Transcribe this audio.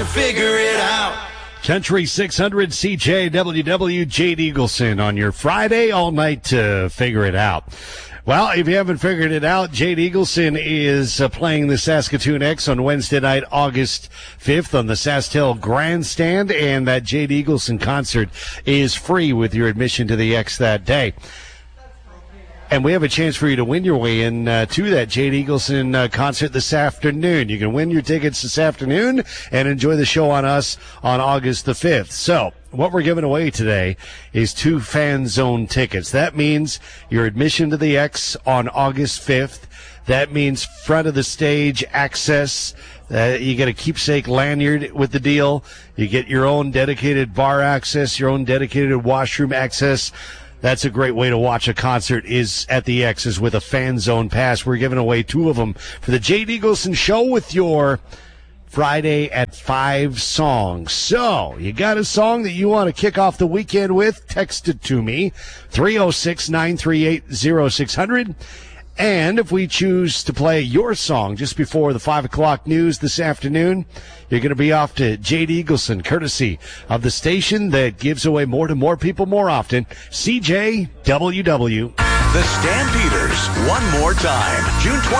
to figure it out. Country 600 CJWW, Jade Eagleson on your Friday all night to figure it out. Well, if you haven't figured it out, Jade Eagleson is playing the Saskatoon X on Wednesday night, August 5th on the SaskTel Grandstand, and that Jade Eagleson concert is free with your admission to the X that day. And we have a chance for you to win your way in to that Jade Eagleson concert this afternoon. You can win your tickets this afternoon and enjoy the show on us on August the 5th. So what we're giving away today is 2 Fan Zone tickets. That means your admission to the X on August 5th. That means front of the stage access. You get a keepsake lanyard with the deal. You get your own dedicated bar access, your own dedicated washroom access. That's a great way to watch a concert is at the X's with a Fan Zone pass. We're giving away 2 of them for the Jade Eagleson Show with your Friday at 5 songs. So, you got a song that you want to kick off the weekend with? Text it to me, 306-938-0600. And if we choose to play your song just before the 5 o'clock news this afternoon, you're going to be off to Jade Eagleson, courtesy of the station that gives away more to more people more often, CJWW. The Stampeders, one more time, June 20th.